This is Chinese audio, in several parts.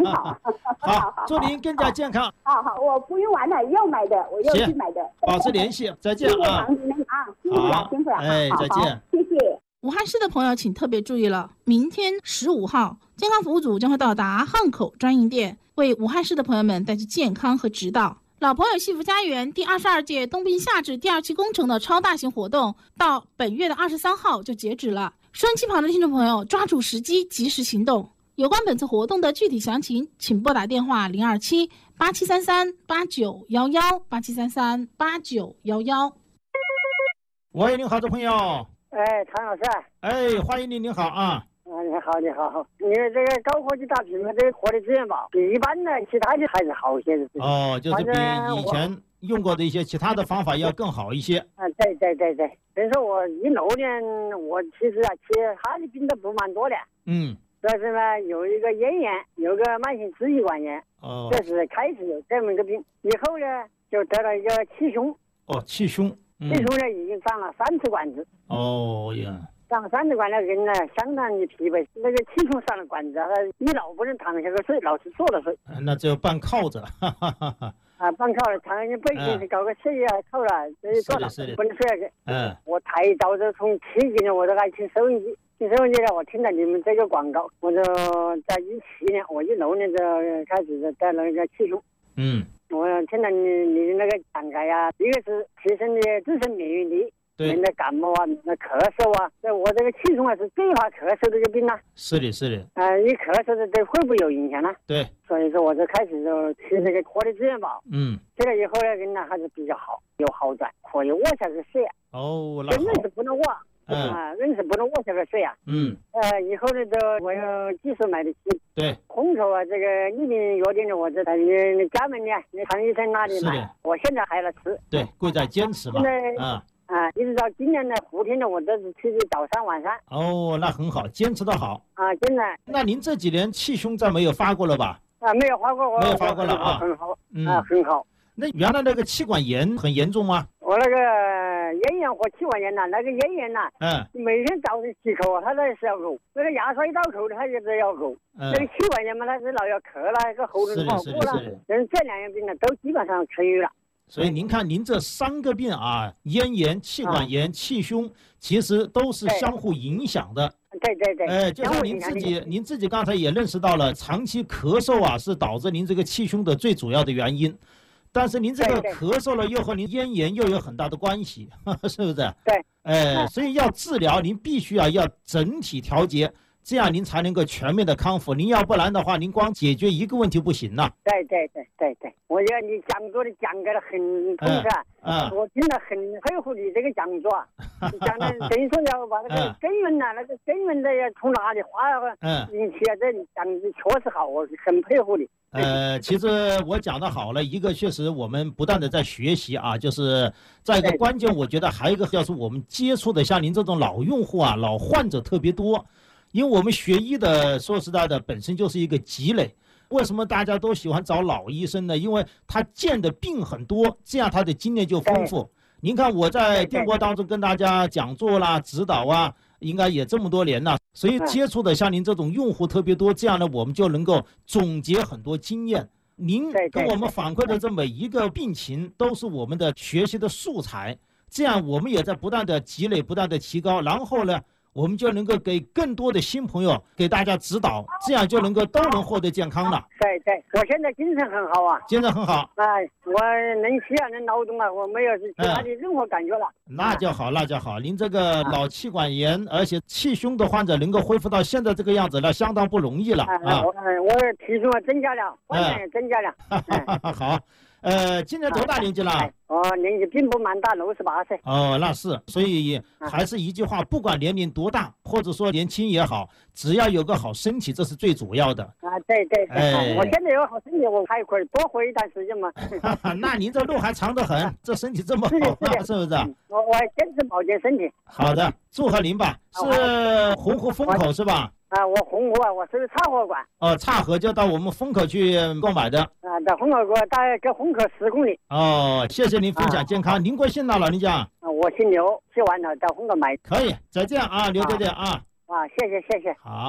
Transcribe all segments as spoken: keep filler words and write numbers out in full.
好。 好，祝您更加健康。 好好，我不用完了，要买的，我要去买的。 保持联系，再见啊！ 谢谢啊，辛苦了， 哎，再见， 谢谢。 武汉市的朋友请特别注意了，明天十五号，健康服务组将会到达汉口专营店，为武汉市的朋友们带去健康和指导。老朋友幸福家园第二十二届冬病夏治第二期工程的超大型活动，到本月的二十三号就截止了。收音机旁的听众朋友，抓住时机，及时行动。有关本次活动的具体详情，请拨打电话零二七八七三三八九幺幺八七三三八九幺幺。 喂，您好，这朋友。 哎，常老师。 哎，欢迎您，您好啊。 啊，你好，你好。你这个高科技大品牌这个活力资源宝，比一般的其他的还是好一些的。 哦，就是比以前用过的一些其他的方法要更好一些。 啊，对对对对。所以说我一六年，我其实啊，其他的病都不蛮多的。 嗯。 但是呢，有一个咽炎，有个慢性支气管炎。 哦。 这是开始有这么一个病，以后呢就得了一个气胸。 哦，气胸。 气胸呢已经上了三次管子。 哦呀。 上三次管了，人呢相当的疲惫。那个气胸上了管子，他一老不能躺下个睡，老是坐着睡。 那只有半靠着。哈哈哈。 啊，半靠着，躺下背景是搞个睡啊，靠了，所以坐了不能睡下去。 嗯。 我太早就从七几年我都爱听收音机，听收音机呢，我听了你们这个广告，我就在一七年，我一六年就开始就得了那个气胸。 嗯。 我听了你你的那个讲解呀，一个是提升你自身免疫力。 对， 人的感冒啊，那咳嗽啊，这我这个气胸啊是最怕咳嗽的一个病啊。 是的，是的。 啊、呃，一咳嗽的对会不会有影响呢？ 对。 所以说我就开始就吃这个活力资源宝。 嗯。 吃了以后呢，人呢还是比较好，有好转，可以卧下去睡啊。 哦，那好。 真的是不能卧。 嗯。 啊，人是不能卧下去睡啊。 嗯。 呃，以后呢，就我要继续买得起。 对。 红口啊，这个利民药店的，我就在你家门呢，你唐医生那里买。我现在还在吃。 对，贵在坚持嘛。啊。 啊，一直到今年的后天的，我都是吃的早上晚上。 哦，那很好，坚持的好。 啊，真的。 那您这几年气胸再没有发过了吧？ 啊，没有发过，我没有发过了啊， 很好， 嗯， 啊，很好。 那原来那个气管炎很严重吗？ 我那个咽炎和气管炎呐，那个咽炎呐， 嗯， 每天早上洗口，他都是要呕，那个牙刷一倒口，他也是要呕。嗯，那个气管炎嘛，他是老要咳了，个喉咙不好过了。人这两样病呢，都基本上痊愈了。 所以您看，您这三个病啊，咽炎、气管炎、气胸，其实都是相互影响的。 对对对。 哎，就像您自己，您自己刚才也认识到了，长期咳嗽啊，是导致您这个气胸的最主要的原因。但是您这个咳嗽了，又和您咽炎又有很大的关系，是不是？ 对。 哎，所以要治疗，您必须啊要整体调节。这样您才能够全面的康复，您要不然的话，您光解决一个问题不行呐。 对对对对对，我觉得你讲座的讲解的很通彻， 嗯， 我真的很佩服你这个讲座，讲的等于说要把那个根源呐，那个根源的要从哪里花嗯引起啊，这你讲的确实好，我很佩服你。 呃，其实我讲的好了，一个确实我们不断的在学习啊，就是再一个关键，我觉得还有一个就是我们接触的像您这种老用户啊、老患者特别多。因为我们学医的，说实在的，本身就是一个积累。为什么大家都喜欢找老医生呢？因为他见的病很多，这样他的经验就丰富。您看我在电波当中跟大家讲座啦、指导啊，应该也这么多年了，所以接触的像您这种用户特别多，这样呢，我们就能够总结很多经验。您跟我们反馈的这每一个病情，都是我们的学习的素材。这样我们也在不断的积累、不断的提高，然后呢，我们就能够给更多的新朋友给大家指导，这样就能够都能获得健康了。 对对，我现在精神很好啊， 精神很好。 哎，我能吃啊，能劳动啊，我没有其他的任何感觉了。 嗯、那就好，那就好。您这个老气管炎，而且气胸的患者能够恢复到现在这个样子，那相当不容易了啊。 啊我我体重增加了，患量也增加了。 嗯、好。呃，今年多大年纪了？ 哦，年纪并不蛮大，六十八岁。 哦，那是，所以还是一句话，不管年龄多大，或者说年轻也好，只要有个好身体，这是最主要的。 啊，对对对，哎、我现在有好身体，我还可以多活一段时间嘛。 那您这路还长得很，这身体这么好，是不是？ 我我坚持保健身体。 好的，祝贺您吧，是洪湖风口是吧？ 啊，我洪湖啊，我是岔河馆。 哦，岔河就到我们风口去购买的。 啊，到风口过大概隔风口十公里。 哦，谢谢您分享健康。啊、您贵姓呢，老人家？ 啊，我姓刘，吃完了到风口买。 可以，再见啊，刘姐姐啊。 啊，谢谢谢谢。 好。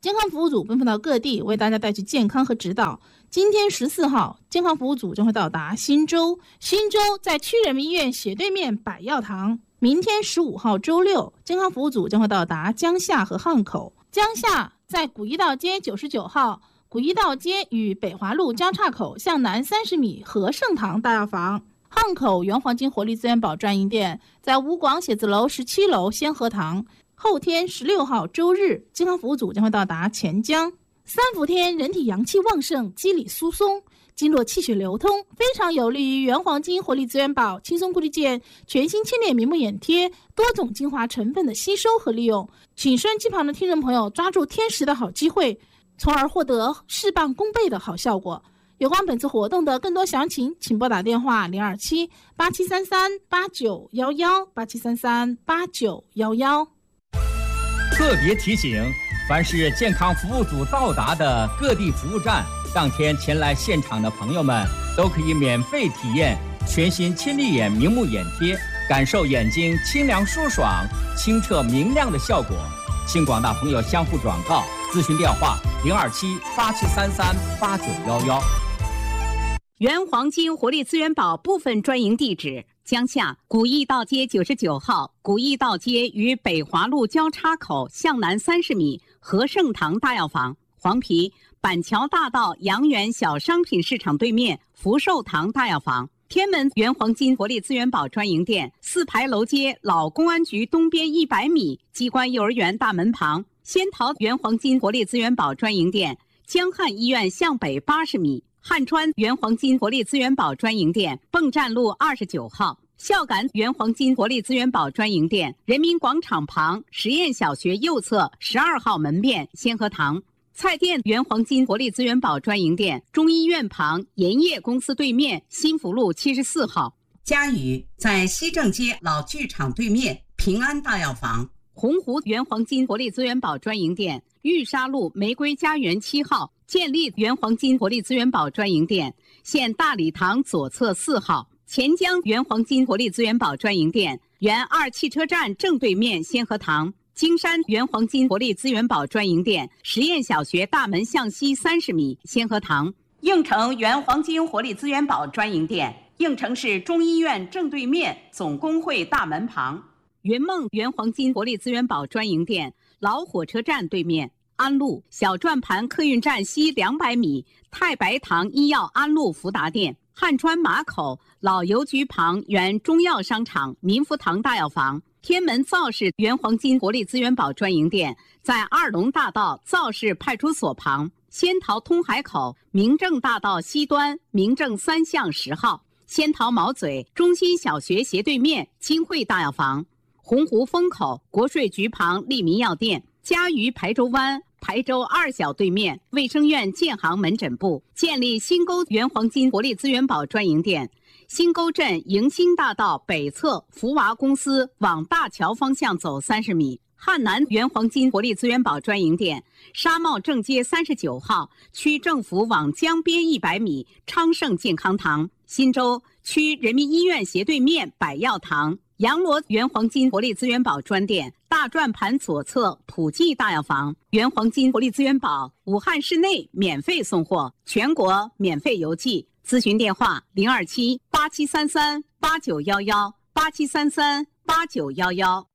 健康服务组奔赴到各地，为大家带去健康和指导。今天十四号，健康服务组将会到达新州，新州在区人民医院斜对面百药堂。明天十五号周六，健康服务组将会到达江夏和汉口。江夏在古一道街九十九号，古一道街与北华路交叉口向南三十米和盛堂大药房。汉口原黄金活力资源宝专营店在吴广写字楼十七楼先河堂。后天十六号周日，健康服务组将会到达钱江。三伏天人体阳气旺盛，肌理疏松，经络气血流通，非常有利于原黄金活力资源宝轻松固力健全新清脸明目眼贴多种精华成分的吸收和利用。请收音机旁的听众朋友抓住天时的好机会，从而获得事半功倍的好效果。有关本次活动的更多详情，请拨打电话零二七八七三三八九一一八七三三八九一一。 特别提醒，凡是健康服务组到达的各地服务站，当天前来现场的朋友们都可以免费体验全新亲力眼明目眼贴，感受眼睛清凉舒爽、清澈明亮的效果。请广大朋友相互转告，咨询电话零二七八七三三八九一一。 原黄金活力资源宝部分专营地址：江夏古驿道街九十九号，古驿道街与北华路交叉口向南三十米和盛堂大药房。黄陂板桥大道阳源小商品市场对面福寿堂大药房。天门原黄金活力资源宝专营店四牌楼街老公安局东边一百米机关幼儿园大门旁。仙桃原黄金活力资源宝专营店江汉医院向北八十米。汉川原黄金活力资源宝专营店泵站路二十九号。孝感原黄金活力资源宝专营店人民广场旁实验小学右侧十二号门面先河堂。菜店原黄金活力资源宝专营店中医院旁盐业公司对面新福路七十四号。 嘉宇在西正街老剧场对面平安大药房。 洪湖原黄金活力资源宝专营店玉沙路玫瑰家园七号。建立原黄金活力资源宝专营店现大礼堂左侧四号。钱江原黄金活力资源宝专营店原二汽车站正对面先河堂。金山原黄金活力资源宝专营店实验小学大门向西三十米先河堂。应城原黄金活力资源宝专营店应城市中医院正对面总工会大门旁。云梦原黄金活力资源宝专营店老火车站对面。安路小转盘客运站西两百米太白堂医药安路福达店。汉川马口老邮局旁原中药商场民福堂大药房。天门造市原黄金活力资源宝专营店在二龙大道造市派出所旁。仙桃通海口明正大道西端明正三巷十号。仙桃毛嘴中心小学斜对面金汇大药房。洪湖风口国税局旁利民药店。嘉鱼排州湾排州二小对面卫生院建行门诊部。建立新沟原黄金活力资源宝专营店新沟镇迎新大道北侧福娃公司往大桥方向走三十米。汉南原黄金活力资源宝专营店沙帽正街三十九号区政府往江边一百米昌盛健康堂。新州区人民医院斜对面百药堂。洋螺原黄金活力资源宝专店大转盘左侧普济大药房。原黄金活力资源宝武汉市内免费送货，全国免费邮寄。咨询电话零二七八七三三八九一一八七三三八九一一。